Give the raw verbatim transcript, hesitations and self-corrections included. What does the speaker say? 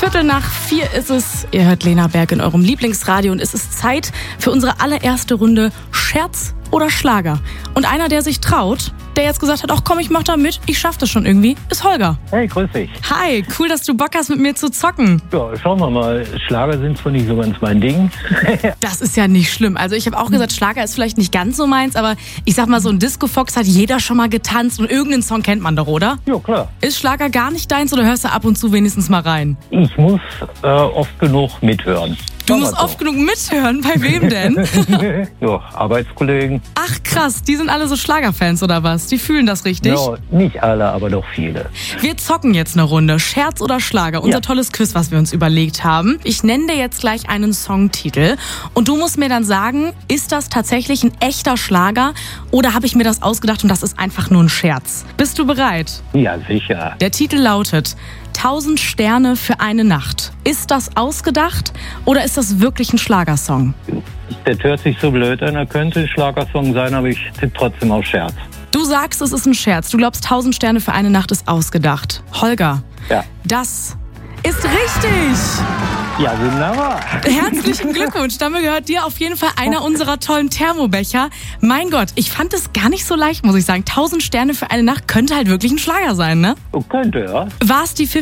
Viertel nach vier ist es. Ihr hört Lena Berg in eurem Lieblingsradio und es ist Zeit für unsere allererste Runde Scherz oder Schlager. Und einer, der sich traut, der jetzt gesagt hat, ach komm, ich mach da mit, ich schaff das schon irgendwie, ist Holger. Hey, grüß dich. Hi, cool, dass du Bock hast, mit mir zu zocken. Ja, schauen wir mal. Schlager sind zwar nicht so ganz mein Ding. Das ist ja nicht schlimm. Also ich habe auch gesagt, Schlager ist vielleicht nicht ganz so meins, aber ich sag mal, so ein Disco-Fox hat jeder schon mal getanzt und irgendeinen Song kennt man doch, oder? Ja, klar. Ist Schlager gar nicht deins oder hörst du ab und zu wenigstens mal rein? Ich muss äh, oft genug mithören. Du musst oft genug mithören? Bei wem denn? Ja, Arbeitskollegen. Ach krass, die sind alle so Schlagerfans oder was? Die fühlen das richtig? Ja, nicht alle, aber doch viele. Wir zocken jetzt eine Runde. Scherz oder Schlager? Unser Ja. tolles Quiz, was wir uns überlegt haben. Ich nenne dir jetzt gleich einen Songtitel und du musst mir dann sagen, ist das tatsächlich ein echter Schlager oder habe ich mir das ausgedacht und das ist einfach nur ein Scherz? Bist du bereit? Ja, sicher. Der Titel lautet Tausend Sterne für eine Nacht. Ist das ausgedacht oder ist das wirklich ein Schlagersong? Das hört sich so blöd an, er könnte ein Schlagersong sein, aber ich tippe trotzdem auf Scherz. Du sagst, es ist ein Scherz. Du glaubst, Tausend Sterne für eine Nacht ist ausgedacht. Holger, Ja. das ist richtig. Ja, wunderbar. Herzlichen Glückwunsch. Damit gehört dir auf jeden Fall einer unserer tollen Thermobecher. Mein Gott, ich fand es gar nicht so leicht, muss ich sagen. Tausend Sterne für eine Nacht könnte halt wirklich ein Schlager sein, ne? Oh, könnte, ja. War es die